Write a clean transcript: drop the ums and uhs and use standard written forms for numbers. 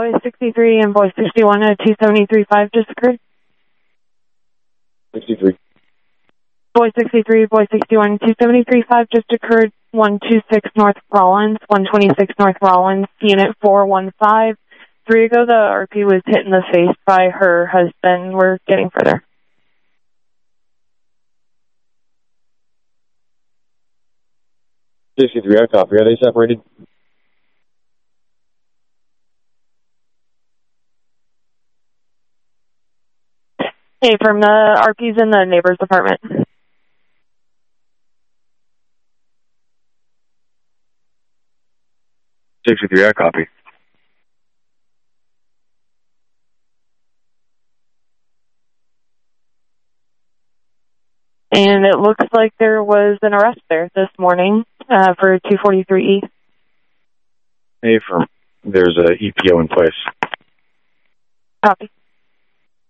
Boy 63 and Boy 61 at 273.5 just occurred. 63. Boy 63, Boy 61, 273.5 just occurred. 126 North Rollins, 126 North Rollins, Unit 415. 3 ago, the RP was hit in the face by her husband. We're getting further. I copy. Are they separated? Hey, from the RP's in the neighbor's apartment. I copy. And it looks like there was an arrest there this morning for 243E. Hey, firm. There's a EPO in place. Copy.